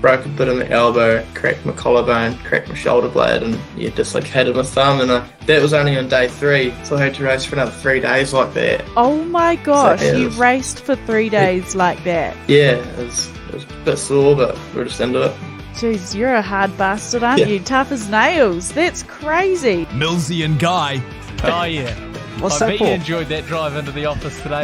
broke a bit of my elbow, cracked my collarbone, cracked my shoulder blade, and dislocated my thumb. And that was only on day 3, so I had to race for another 3 days like that. Oh my gosh, So, yeah, you raced for 3 days like that. Yeah, it was a bit sore, but we're just into it. Jeez, you're a hard bastard, aren't Yeah. you? Tough as nails. That's crazy. Millsy and Guy. Oh yeah. What's I that bet for? you enjoyed that drive into the office today.